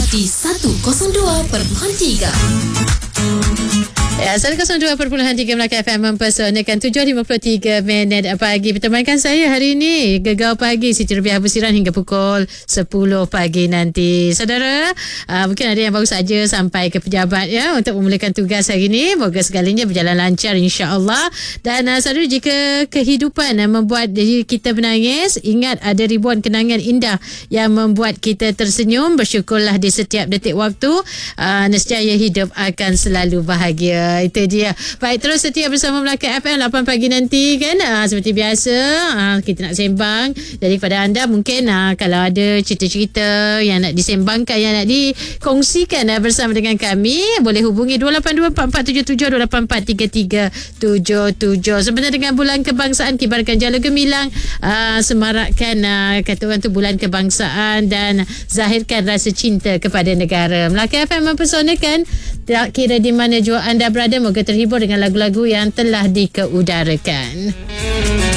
di 102.3. Ya, 102.3 Melaka FM mempersonalkan 7.53 minit pagi. Bertemankan saya hari ini Gegar Pagi Siti Rubiah Bersiran hingga pukul 10 pagi nanti. Saudara, mungkin ada yang baru saja sampai ke pejabat ya untuk memulakan tugas hari ini. Moga segalanya berjalan lancar insya-Allah. Dan saudara, jika kehidupan membuat diri kita menangis, ingat ada ribuan kenangan indah yang membuat kita tersenyum. Bersyukurlah di setiap detik waktu. Nescaya hidup akan selalu bahagia. Itu dia. Baik, terus setia bersama Melaka FM 8 pagi nanti kan. Seperti biasa kita nak sembang. Jadi pada anda mungkin kalau ada cerita-cerita yang nak disembangkan, yang nak dikongsikan bersama dengan kami, boleh hubungi 28244772843377. Sebenarnya dengan bulan kebangsaan, kibarkan jala gemilang, semarakkan kata orang tu bulan kebangsaan dan zahirkan rasa cinta kepada negara. Melaka FM mempersonalkan tak kira di mana jua anda berada, moga terhibur dengan lagu-lagu yang telah dikeudarakan.